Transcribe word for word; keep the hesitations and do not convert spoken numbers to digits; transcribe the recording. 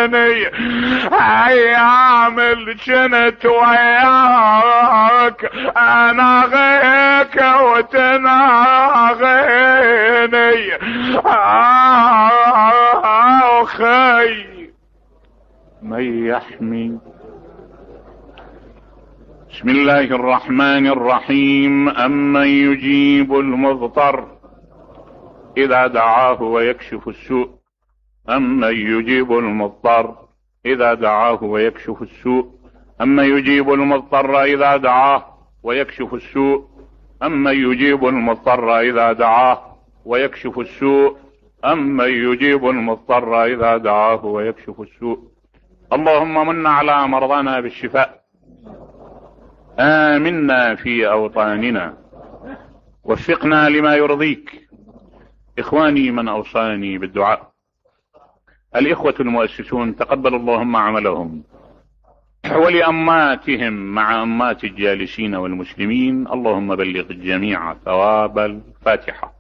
تناغيني ايام اللي كنت وياك اناغيك وتناغيني اخي من يحمي. بسم الله الرحمن الرحيم. أمن يجيب المضطر إذا دعاه ويكشف السوء أمن يجيب المضطر إذا دعاه ويكشف السوء أمن يجيب المضطر إذا دعاه ويكشف السوء أمن يجيب المضطر إذا دعاه ويكشف السوء أمن يجيب المضطر إذا دعاه ويكشف السوء. اللهم من على مرضانا بالشفاء، آمنا في أوطاننا، وفقنا لما يرضيك. إخواني من أوصاني بالدعاء، الإخوة المؤسسون تقبل اللهم عملهم، ولأماتهم مع أمات الجالسين والمسلمين اللهم بلغ الجميع ثواب الفاتحة.